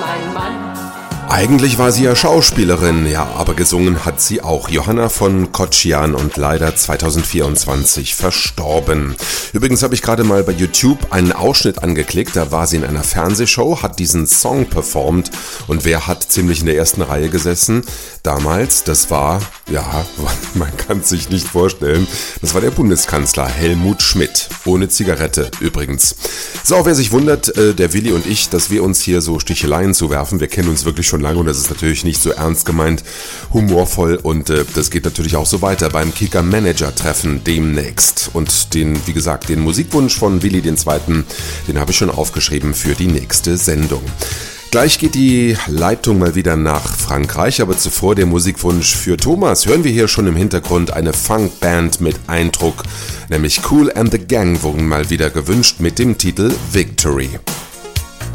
mein Mann. Eigentlich war sie ja Schauspielerin, ja, aber gesungen hat sie auch. Johanna von Kocsian und leider 2024 verstorben. Übrigens habe ich gerade mal bei YouTube einen Ausschnitt angeklickt, da war sie in einer Fernsehshow, hat diesen Song performt und wer hat ziemlich in der ersten Reihe gesessen? Damals, das war, ja, man kann es sich nicht vorstellen, das war der Bundeskanzler Helmut Schmidt. Ohne Zigarette übrigens. So, wer sich wundert, der Willi und ich, dass wir uns hier so Sticheleien zuwerfen, wir kennen uns wirklich schon lange und das ist natürlich nicht so ernst gemeint, humorvoll und das geht natürlich auch so weiter beim Kicker-Manager-Treffen demnächst. Und den, wie gesagt, den Musikwunsch von Willi II., den habe ich schon aufgeschrieben für die nächste Sendung. Gleich geht die Leitung mal wieder nach Frankreich, aber zuvor der Musikwunsch für Thomas. Hören wir hier schon im Hintergrund eine Funkband mit Eindruck, nämlich Kool and the Gang wurden mal wieder gewünscht mit dem Titel Victory.